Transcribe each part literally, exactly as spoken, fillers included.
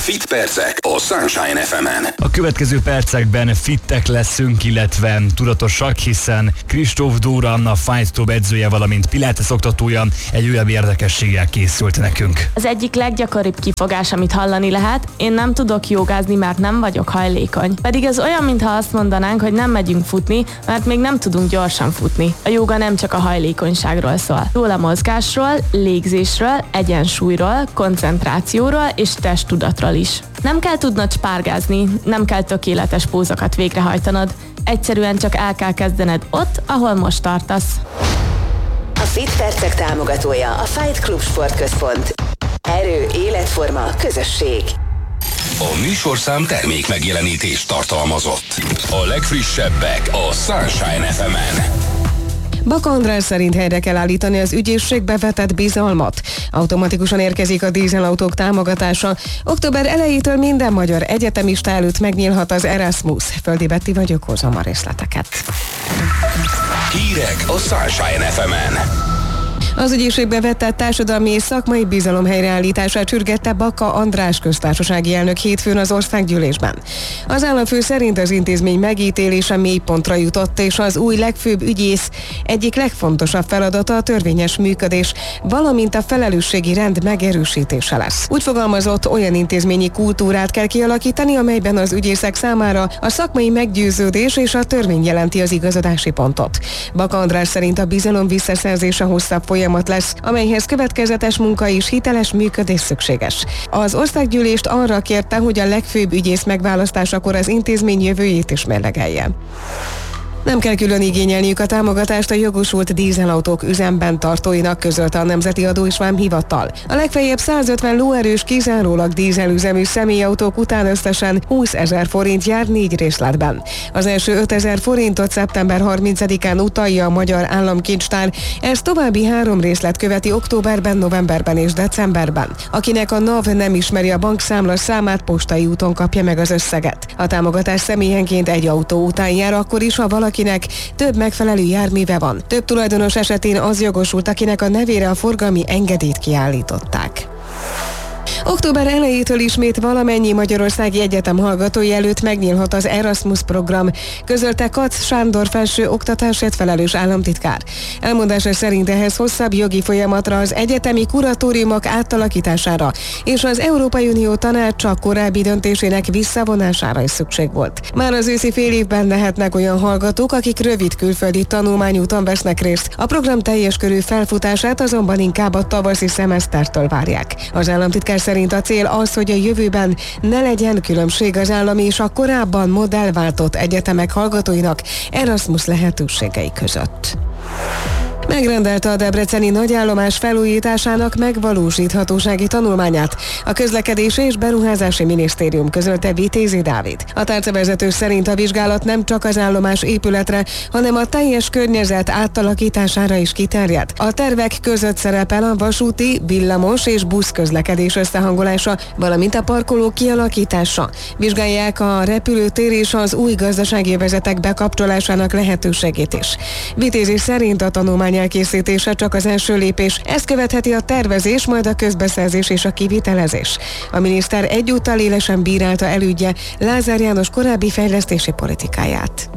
Fit percek a Sunshine ef emen. A következő percekben fittek leszünk, illetve tudatosak, hiszen Kristóf Dóra, a Fight Club edzője, valamint Pilates oktatója egy újabb érdekességgel készült nekünk. Az egyik leggyakoribb kifogás, amit hallani lehet: én nem tudok jogázni, mert nem vagyok hajlékony. Pedig ez olyan, mintha azt mondanánk, hogy nem megyünk futni, mert még nem tudunk gyorsan futni. A jóga nem csak a hajlékonyságról szól. Szól a mozgásról, légzésről, egyensúlyról, koncentrációról és testtudatról is. Nem kell tudnod spárgázni, nem kell tökéletes pózokat végrehajtanod. Egyszerűen csak el kell kezdened ott, ahol most tartasz. A Fit percek támogatója a Fight Club Sportközpont. Erő, életforma, közösség. A műsorszám termék megjelenítést tartalmazott. A legfrissebbek a Sunshine ef emen. Baka András szerint helyre kell állítani az ügyészségbe vetett bizalmat. Automatikusan érkezik a dízelautók támogatása. Október elejétől minden magyar egyetemista előtt megnyílhat az Erasmus. Földi Betti vagyok, hozom a részleteket. Hírek a Sunshine ef emen. Az ügyészségbe vetett társadalmi és szakmai bizalom helyreállítását sürgette Baka András köztársasági elnök hétfőn az országgyűlésben. Az államfő szerint az intézmény megítélése mélypontra jutott, és az új legfőbb ügyész egyik legfontosabb feladata a törvényes működés, valamint a felelősségi rend megerősítése lesz. Úgy fogalmazott, olyan intézményi kultúrát kell kialakítani, amelyben az ügyészek számára a szakmai meggyőződés és a törvény jelenti az igazodási pontot. Baka András szerint a bizalom visszaszerzése hosszabb folyamat lesz, amelyhez következetes munka és hiteles működés szükséges. Az országgyűlést arra kérte, hogy a legfőbb ügyész megválasztásakor az intézmény jövőjét is mérlegelje. Nem kell külön igényelniük a támogatást a jogosult dízelautók üzemben tartóinak, közölte a Nemzeti Adó és Vámhivatal. A legfeljebb százötven lóerős kizárólag dízelüzemű személyautók után összesen húszezer forint jár négy részletben. Az első ötezer forintot szeptember harmincadikán utalja a Magyar Államkincstár, ez további három részlet követi októberben, novemberben és decemberben. Akinek a NAV nem ismeri a bankszámla számát, postai úton kapja meg az összeget. A támogatás személyenként egy autó után jár akkor is, ha valaki akinek több megfelelő járműve van. Több tulajdonos esetén az jogosult, akinek a nevére a forgalmi engedélyt kiállították. Október elejétől ismét valamennyi magyarországi egyetem hallgatói előtt megnyílhat az Erasmus program, közölte Kac Sándor felső oktatásért felelős államtitkár. Elmondása szerint ehhez hosszabb jogi folyamatra, az egyetemi kuratóriumok átalakítására és az Európai Unió Tanácsa korábbi döntésének visszavonására is szükség volt. Már az őszi fél évben lehetnek olyan hallgatók, akik rövid külföldi tanulmányúton vesznek részt. A program teljes körű felfutását azonban inkább a tavaszi szemesztertől várják. Az államtitkár szerint a cél az, hogy a jövőben ne legyen különbség az állami és a korábban modellváltott egyetemek hallgatóinak Erasmus lehetőségei között. Megrendelte a debreceni nagyállomás felújításának megvalósíthatósági tanulmányát. A Közlekedési és Beruházási Minisztérium, közölte Vitézi Dávid. A tárcavezető szerint a vizsgálat nem csak az állomás épületre, hanem a teljes környezet átalakítására is kiterjed. A tervek között szerepel a vasúti, villamos és busz közlekedés összehangolása, valamint a parkoló kialakítása. Vizsgálják a repülőtér és az új gazdasági övezetek bekapcsolásának lehetőségét is. Vitézi szerint a tanulmány elkészítése csak az első lépés, ezt követheti a tervezés, majd a közbeszerzés és a kivitelezés. A miniszter egyúttal élesen bírálta elődje, Lázár János korábbi fejlesztési politikáját.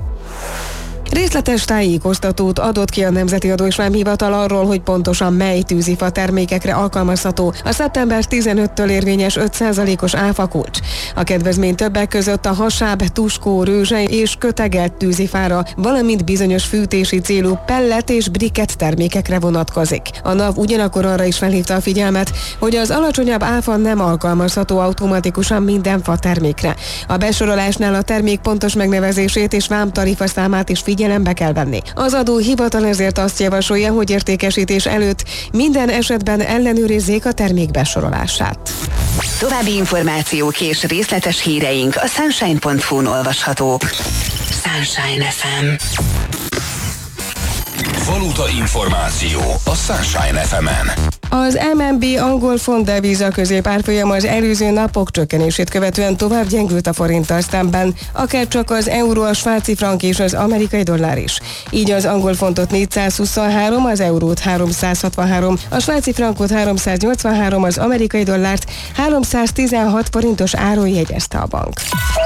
Részletes tájékoztatót adott ki a Nemzeti Adó és Vámhivatal arról, hogy pontosan mely tűzifa termékekre alkalmazható a szeptember tizenötödikétől érvényes öt százalékos áfakulcs. A kedvezmény többek között a hasáb, tuskó, rőzse és kötegelt tűzifára, valamint bizonyos fűtési célú pellet és briket termékekre vonatkozik. A NAV ugyanakkor arra is felhívta a figyelmet, hogy az alacsonyabb áfa nem alkalmazható automatikusan minden fa termékre. A besorolásnál a termék pontos megnevezését és vámtarifa számát is figyelembe kell venni. Az adóhivatal ezért azt javasolja, hogy értékesítés előtt minden esetben ellenőrizzék a termék besorolását. További információk és részletes híreink a sunshine pont hu-n olvashatók. Sunshine ef em. Valuta információ a Sunshine ef emen. Az em en bé angol font deviza középárfolyam az előző napok csökkenését követően tovább gyengült a forinttal szemben, akár csak az euró, a svájci frank és az amerikai dollár is. Így az angol fontot négyszázhuszonhárom, az eurót háromszázhatvanhárom, a svájci frankot háromszáznyolcvanhárom, az amerikai dollárt háromszáztizenhat forintos áron jegyezte a bank.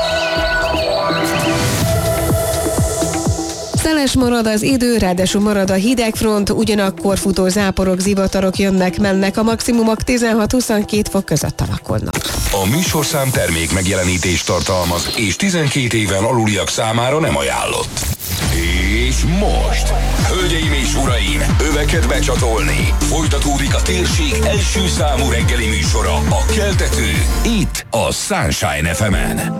Szeles marad az idő, ráadásul marad a hidegfront, ugyanakkor futó záporok, zivatarok jönnek-mennek, a maximumok tizenhat-huszonkettő fok között alakulnak. A műsorszám termék megjelenítést tartalmaz, és tizenkét éven aluliak számára nem ajánlott. És most, hölgyeim és uraim, öveket becsatolni. Folytatódik a térség első számú reggeli műsora, a Keltető, itt a Sunshine ef emen.